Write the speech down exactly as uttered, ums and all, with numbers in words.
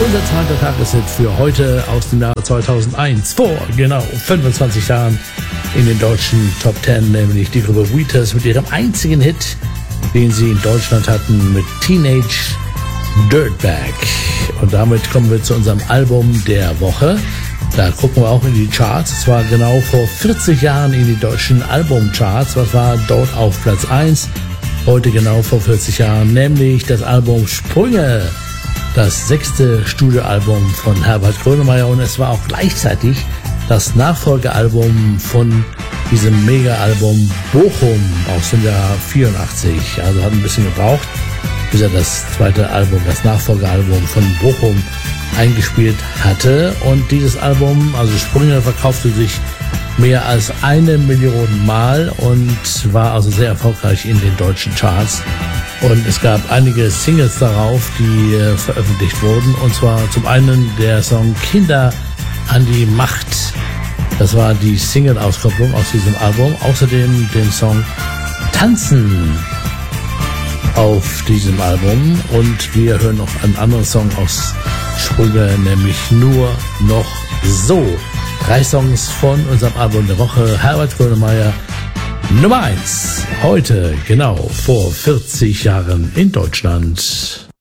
Unser zweiter Tageshit für heute aus dem Jahre zweitausendeins. Vor genau fünfundzwanzig Jahren in den deutschen Top Ten, nämlich die Gruppe Wheatus mit ihrem einzigen Hit, den sie in Deutschland hatten, mit Teenage Dirtbag. Und damit kommen wir zu unserem Album der Woche. Da gucken wir auch in die Charts. Es war genau vor vierzig Jahren in die deutschen Albumcharts. Was war dort auf Platz eins? Heute genau vor vierzig Jahren, nämlich das Album Sprünge. Das sechste Studioalbum von Herbert Grönemeyer, und es war auch gleichzeitig das Nachfolgealbum von diesem Mega-Album Bochum aus dem Jahr vierundachtzig. Also hat ein bisschen gebraucht, bis er das zweite Album, das Nachfolgealbum von Bochum eingespielt hatte. Und dieses Album, also Sprünge, verkaufte sich mehr als eine Million Mal und war also sehr erfolgreich in den deutschen Charts. Und es gab einige Singles darauf, die äh, veröffentlicht wurden. Und zwar zum einen der Song Kinder an die Macht. Das war die Single-Auskopplung aus diesem Album. Außerdem den Song Tanzen auf diesem Album. Und wir hören noch einen anderen Song aus Sprünge, nämlich Nur noch so. Drei Songs von unserem Album der Woche. Herbert Grönemeyer, Nummer eins. Heute, genau vor vierzig Jahren in Deutschland.